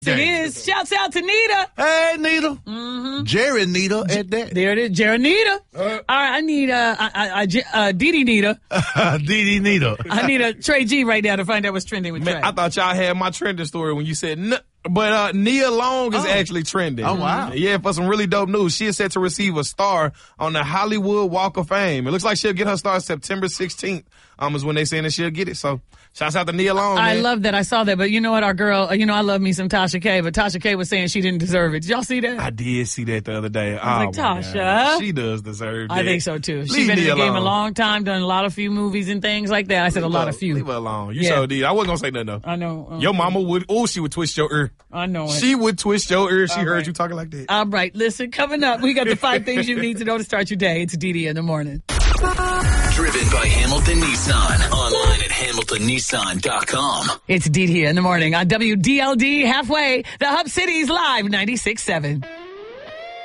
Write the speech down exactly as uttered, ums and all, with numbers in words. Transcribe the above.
It is. Shouts out to Nita. Hey, Nita. Mm-hmm. Jerry Nita at that. There it is. Jerry Nita. Uh, All right, I need uh, I, I, I, uh, Dee Dee Nita. Dee Dee Nita. I need a Trey G right now to find out what's trending with Man, Trey. I thought y'all had my trending story when you said, N- but uh, Nia Long is oh. actually trending. Oh, wow. Yeah, for some really dope news. She is set to receive a star on the Hollywood Walk of Fame. It looks like she'll get her star September sixteenth, um, is when they saying that she'll get it. So, shouts out to Nia Long, I man. love that. I saw that. But you know what? Our girl, you know, I love me some Tasha K, but Tasha K was saying she didn't deserve it. Did y'all see that? I did see that the other day. I was oh, like, my Tasha. God. She does deserve that. I think so, too. She's Leave been in Nia the game alone. a long time, done a lot of few movies and things like that. I said Leave a lot her, of few. Leave her alone. You Yeah. sure did. I wasn't going to say nothing, though. I know. Um, Your mama would, oh, she would twist your ear. I know it. She would twist your ear if she All heard right. you talking like that. All right, listen, coming up, we got the five things you need to know to start your day. It's Dee Dee in the morning. Driven by Hamilton Nissan. Online at hamilton nissan dot com. It's Dee Dee in the morning on W D L D Halfway, the Hub City's Live ninety-six point seven.